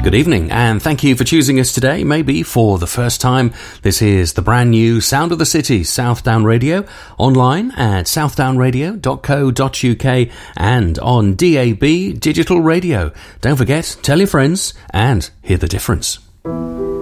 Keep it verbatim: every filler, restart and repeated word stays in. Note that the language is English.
Good evening, and thank you for choosing us today, maybe for the first time. This is the brand new Sound of the City, Southdown Radio, online at southdown radio dot co dot uk and on D A B Digital Radio. Don't forget, tell your friends and hear the difference.